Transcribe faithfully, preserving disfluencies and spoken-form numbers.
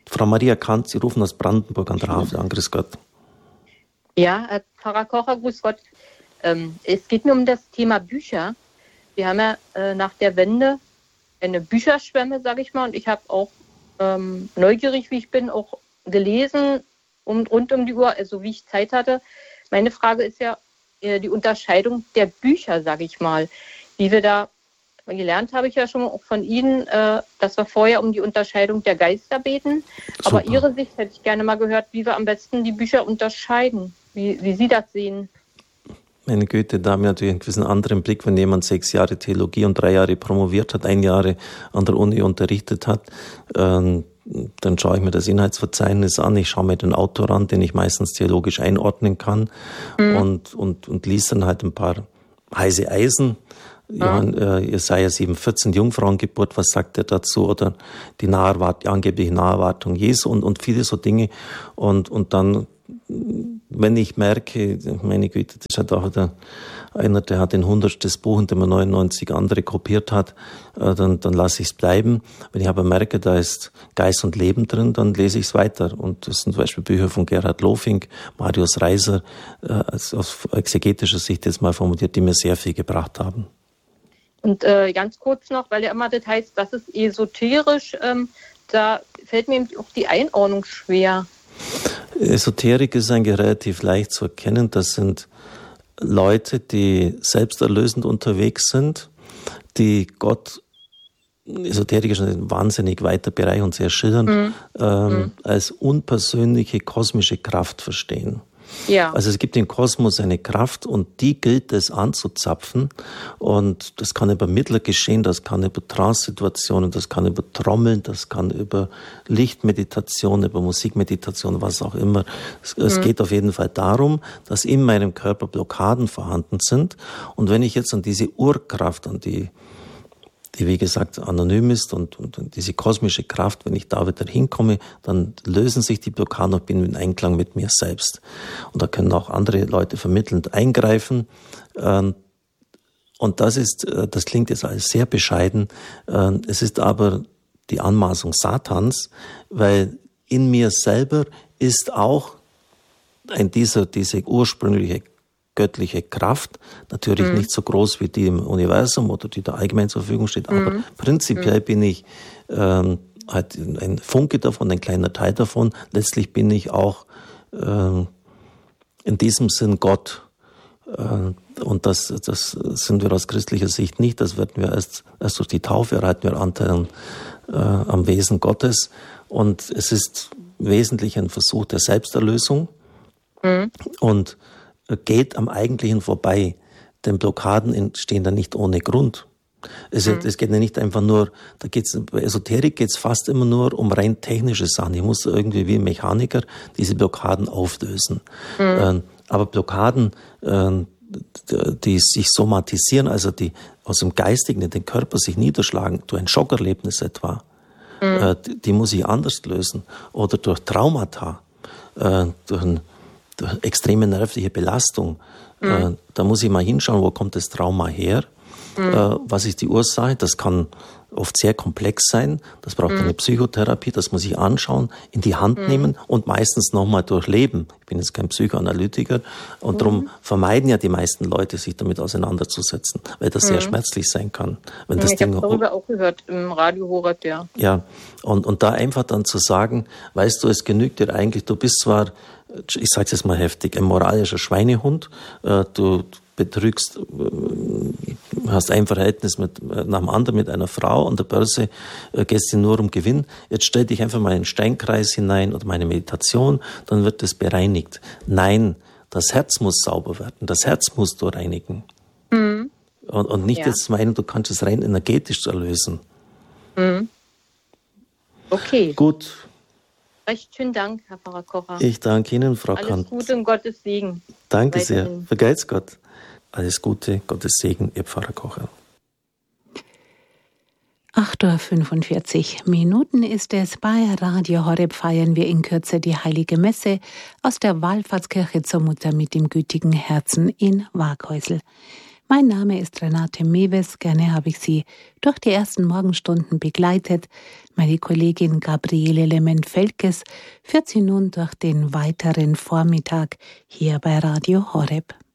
Frau Maria Kant, Sie rufen aus Brandenburg an der Havel an. Grüß Gott. Ja, Herr Pfarrer Kocher, grüß Gott. Ähm, es geht mir um das Thema Bücher. Wir haben ja äh, nach der Wende eine Bücherschwemme, sage ich mal, und ich habe auch ähm, neugierig, wie ich bin, auch gelesen um, rund um die Uhr, also wie ich Zeit hatte. Meine Frage ist ja äh, die Unterscheidung der Bücher, sage ich mal. Wie wir da gelernt habe ich ja schon auch von Ihnen, äh, dass wir vorher um die Unterscheidung der Geister beten. Super. Aber Ihre Sicht hätte ich gerne mal gehört, wie wir am besten die Bücher unterscheiden, wie, wie Sie das sehen. Meine Güte, da haben wir natürlich einen gewissen anderen Blick, wenn jemand sechs Jahre Theologie und drei Jahre promoviert hat, ein Jahr an der Uni unterrichtet hat, ähm, dann schaue ich mir das Inhaltsverzeichnis an, ich schaue mir den Autor an, den ich meistens theologisch einordnen kann, mhm. und, und, und liest dann halt ein paar heiße Eisen. Johann, äh, Jesaja sieben vierzehn, Jungfrauengeburt, was sagt er dazu? Oder die Naherwart, die angebliche Naherwartung Jesu und, und viele so Dinge. Und, und dann, wenn ich merke, meine Güte, das hat auch der, einer, der hat ein hundertstes Buch, in dem er neunundneunzig andere kopiert hat, äh, dann, dann lasse ich es bleiben. Wenn ich aber merke, da ist Geist und Leben drin, dann lese ich es weiter. Und das sind zum Beispiel Bücher von Gerhard Lofink, Marius Reiser, äh, aus exegetischer Sicht jetzt mal formuliert, die mir sehr viel gebracht haben. Und äh, ganz kurz noch, weil ja immer das heißt, das ist esoterisch, ähm, da fällt mir auch die Einordnung schwer. Esoterik ist eigentlich relativ leicht zu erkennen. Das sind Leute, die selbsterlösend unterwegs sind, die Gott, Esoterik ist ein wahnsinnig weiter Bereich und sehr schillernd, mhm. ähm, mhm. als unpersönliche kosmische Kraft verstehen. Ja. Also es gibt im Kosmos eine Kraft und die gilt es anzuzapfen, und das kann über Mittler geschehen, das kann über Trance-Situationen, das kann über Trommeln, das kann über Lichtmeditation, über Musikmeditation, was auch immer. Es, mhm. es geht auf jeden Fall darum, dass in meinem Körper Blockaden vorhanden sind, und wenn ich jetzt an diese Urkraft, an die die wie gesagt anonym ist und, und, und diese kosmische Kraft, wenn ich da wieder hinkomme, dann lösen sich die Blockaden und bin in Einklang mit mir selbst. Und da können auch andere Leute vermittelnd eingreifen. Und das ist, das klingt jetzt alles sehr bescheiden. Es ist aber die Anmaßung Satans, weil in mir selber ist auch ein dieser, diese ursprüngliche göttliche Kraft, natürlich mhm. nicht so groß wie die im Universum oder die da allgemein zur Verfügung steht, aber mhm. prinzipiell mhm. bin ich ähm, halt ein Funke davon, ein kleiner Teil davon. Letztlich bin ich auch ähm, in diesem Sinn Gott. Äh, und das, das sind wir aus christlicher Sicht nicht. Das werden wir erst, erst durch die Taufe erhalten wir Anteil äh, am Wesen Gottes. Und es ist wesentlich ein Versuch der Selbsterlösung. Mhm. Und geht am Eigentlichen vorbei, denn Blockaden entstehen da nicht ohne Grund. Es, mhm. es geht ja nicht einfach nur, da geht's, bei Esoterik geht es fast immer nur um rein technische Sachen. Ich muss irgendwie wie ein Mechaniker diese Blockaden auflösen. Mhm. Ähm, aber Blockaden, ähm, die sich somatisieren, also die aus dem Geistigen in den Körper sich niederschlagen, durch ein Schockerlebnis etwa, mhm. äh, die, die muss ich anders lösen. Oder durch Traumata, äh, durch ein extreme nervliche Belastung. Mhm. Äh, da muss ich mal hinschauen, wo kommt das Trauma her? Mhm. Äh, was ist die Ursache? Das kann oft sehr komplex sein. Das braucht mhm. eine Psychotherapie. Das muss ich anschauen, in die Hand mhm. nehmen und meistens nochmal durchleben. Ich bin jetzt kein Psychoanalytiker und mhm. darum vermeiden ja die meisten Leute, sich damit auseinanderzusetzen, weil das mhm. sehr schmerzlich sein kann. Wenn das ich Ding habe darüber auch gehört im Radio Horeb, ja. Ja, und, und da einfach dann zu sagen, weißt du, es genügt dir eigentlich, du bist zwar, ich sage es jetzt mal heftig, ein moralischer Schweinehund, du betrügst, hast ein Verhältnis mit, nach dem anderen mit einer Frau, an der Börse geht es dir nur um Gewinn. Jetzt stell dich einfach mal in einen Steinkreis hinein oder meine Meditation, dann wird das bereinigt. Nein, das Herz muss sauber werden, das Herz musst du reinigen. Mhm. Und, und nicht ja. jetzt meinen, du kannst es rein energetisch erlösen. Mhm. Okay. Gut. Recht schönen Dank, Herr Pfarrer Kocher. Ich danke Ihnen, Frau Alles Kant. Alles Gute und Gottes Segen. Danke Weiterhin. sehr. Vergelt's Gott. Alles Gute, Gottes Segen, Ihr Pfarrer Kocher. acht Uhr fünfundvierzig Minuten ist es. Bei Radio Horeb feiern wir in Kürze die Heilige Messe aus der Wallfahrtskirche zur Mutter mit dem gütigen Herzen in Waaghäusel. Mein Name ist Renate Mewes. Gerne habe ich Sie durch die ersten Morgenstunden begleitet. Meine Kollegin Gabriele Lement-Felkes führt Sie nun durch den weiteren Vormittag hier bei Radio Horeb.